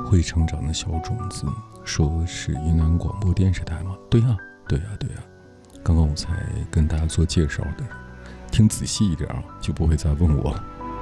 会成长的小种子，说是云南广播电视台吗？对呀，对呀，对呀。刚刚我才跟大家做介绍的，听仔细一点啊，就不会再问我了。